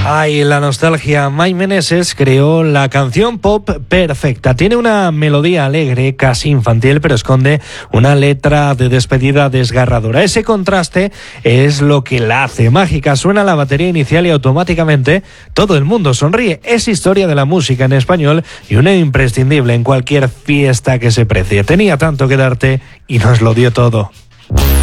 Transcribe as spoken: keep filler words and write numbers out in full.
Ay, la nostalgia. Mike Meneses creó la canción pop perfecta. Tiene una melodía alegre, casi infantil, pero esconde una letra de despedida desgarradora. Ese contraste es lo que la hace mágica. Suena la batería inicial y automáticamente todo el mundo sonríe. Es historia de la música en español y una imprescindible en cualquier fiesta que se precie. Tenía tanto que darte y nos lo dio todo.